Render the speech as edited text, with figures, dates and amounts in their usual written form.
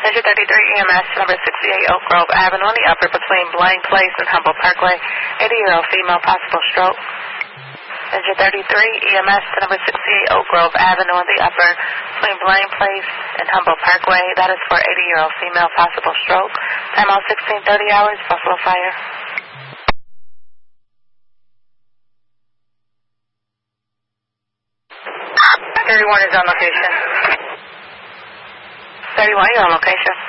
Engine 33 EMS number 68 Oak Grove Avenue on the upper between Blaine Place and Humboldt Parkway. 80-year-old female, possible stroke. Engine 33 EMS number 68 Oak Grove Avenue on the upper between Blaine Place and Humboldt Parkway. That is for 80-year-old female, possible stroke. Time out 16:30 hours, Buffalo Fire. 31 is on location. 31, you're on location.